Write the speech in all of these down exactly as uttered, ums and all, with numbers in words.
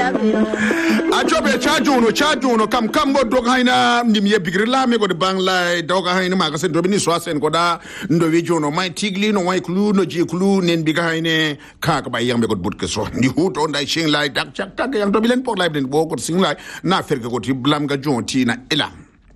Ajobe chajuno chajuno kam kam go dog haina ndimye bigrila me go de bangla dog haina ma kasen dobini swasen go da ndo wijono mai tigli no wai klu no ji klu nen biga haine ka ka bay yambe go budke so ndi hut on dai sing lai dak chak tak yang dobilen pok lai den bo go sing lai na ferga go ti blam ga jonti na ila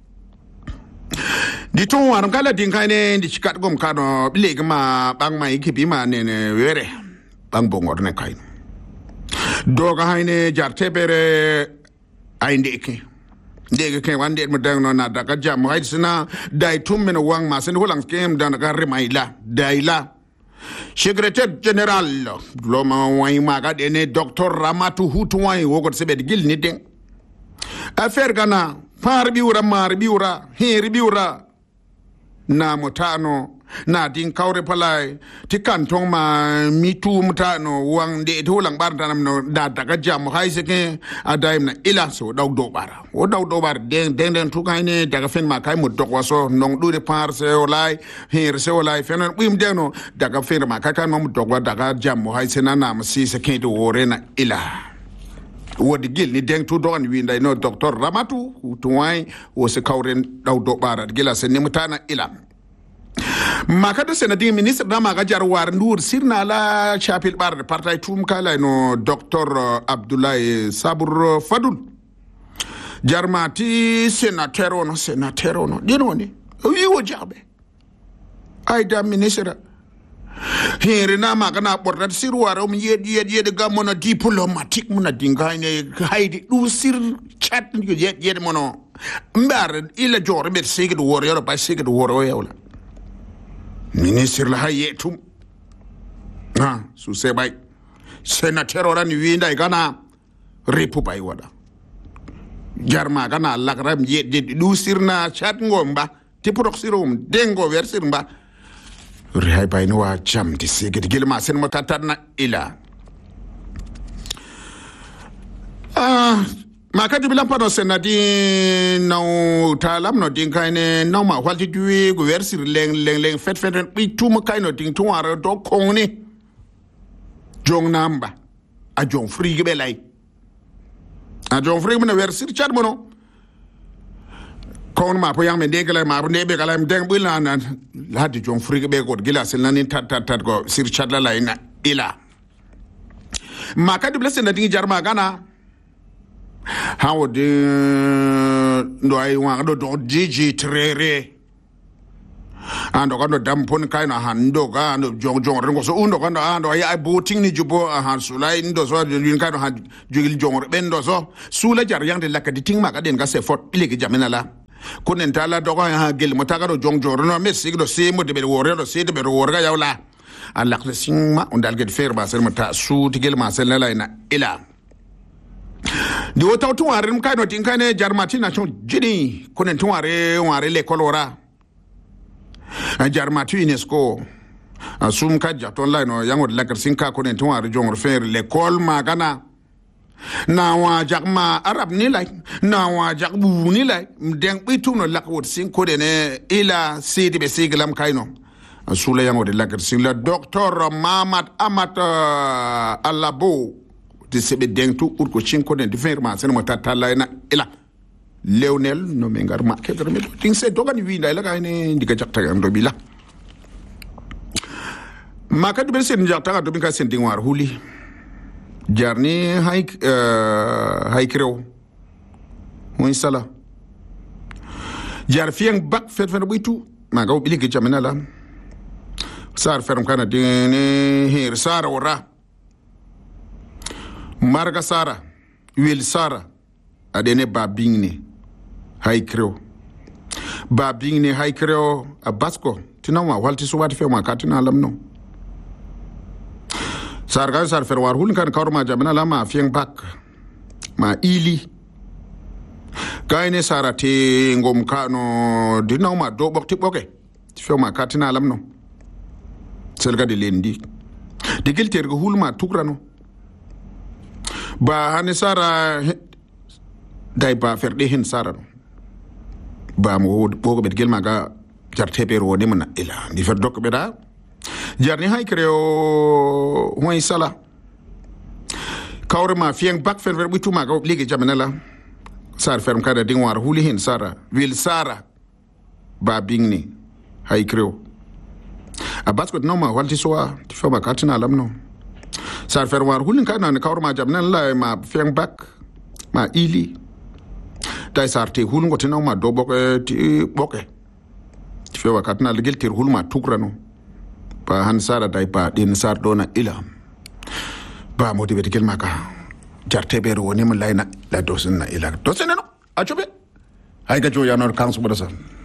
di ton waram kala din kaine di chikat gom kano bilega ma bang mai kibi ma ne ne were bang bongor ne kaine doga haine jarte bere ay ndeke ndeke ke wande mo dang no na daga jam hay sina dai tum men wang ma sen holang kem dan ga remaila daila secrétaire général lo ma way ma ga dene docteur Ramatu Hutu way wogot sebe gil ni den affaire gana par biura mar biura heri biura na motano na din kawre palai ti kantong ma mitu mutano wang de to lang bar tanam no da daga jam hay seke adaim na ila so daw do bara o daw do bar den den den tu kayne daga fen ma kay mu dok waso nong du de par se olay her se olay fen bim deno daga fen ma kay kan mu dok wa daga jam hay senana ma si seke do wore na ila wodi gil ni den tu dogan wi nday no docteur Ramatu tuwai o se kawren daw do bara gila sen ni mutana ila makado senadin ministre da maga jarwar ndur sirna la chapil bar partai tum kala no docteur Abdoulaye Sabur Fadul jarmati senateur ono senateur ono dino ni wi wo jabe ay da ministre here na maga na bordat sirwar um yed yed yed gamona diplomatique muna dingane haydi du sir chat yed yed mono mbar ila jor bet sigid wor yoro ba sigid wor o yawla ministre la hayetum ha su se bay senateur ora ni winda gana repu bay wada jarma gana lakram ye du sirna chat ngomba ti produk sirum dengo versir mba rihay bay no wa cham ti sigit gilma sen mo tatarna ila ah makati bilang pano senadi no talam no ding kaine no ma walti duwe go versir leng leng leng fet fet bi tuma kaino ding tuara do kongni jong namba a jong frige be lay a jong frige na versir chat mono kon ma po yang me degala ma po nebe kala deng bulan nan ladi jong frige be go gila selani tat tat tat go sir chat la lay na ila makati bilang senadi jarma gana how de do I want to do Gigi Trere and the dampon kind of hando gan of John John Ringo undo kan ando I boating ni jubo a han sulai ndo so you kind of had jugil John bendo so sula jar yang de laka di ting maka den ga se fort iligi jamina la kunen tala do ha gel motaka do John John no messi do se mo de be wore do se de be wore ga yawla Allah le singma on dal get fer ba sel mata su tigel ma sel la ina ila di wota tuware m kayno tin kane jarmati na chon jini kunen tuware ware le kolora jarmati UNESCO asum ka jaton la no yango la kersinka kunen tuware jongor fer le kol magana na wa jakma arab ni lay na wa jakbu ni lay den bitu no lakwot sin ko dene ila sidi be siglam kayno asula yango de la kersin le docteur Mamad Amat Alabo de sebe dengtu urko cinko den diferma sen mo tatala na ila Leonel no mengar ma kedro me ting se dogani winda ila kayne ndiga jakta ando bila makadu be sen jakta do binka sen dingwar huli jarni hay euh hay kreo mo sala jar fiang bak fet fet buitu maga bili ke jamena la sar ferm kana dine hir sara ora marga sara wil sara adene babingne hay kreo babingne hay kreo abasko tinawa walti suwati fe ma katina lamno sarga sar fer war hul kan kawma jamana lama fieng bak ma ili kaine sara te ngom kano dinaw ma do bok ti boke fe ma katina lamno selga de lendi digil tergo hulma tukrano ba hane sara dai ba ferde hen sara no ba mo bogo bet gel maga jarte pero de mana ila di fer dok beda jarni hay kreo hoy sala kawre ma fieng bak fen ver bitu ma ga ligi jamenala sar ferm kada dingwar huli hin sara wil sara ba bingni hay creo abas ko no ma walti soa ti fa ba katina lam no sar fer war hulin kana ne kawre ma jamenala ma fieng bak ma ili dai sar te hulun ko tinaw ma do boke ti boke ti fa ba katina ligel tir hulma tukrano ba han sara dai ba din sar dona ila ba motive tikel maka jarte bero woni mun layna la dosin na ila dosin no a chobe ay ga jo ya no kan su bodasa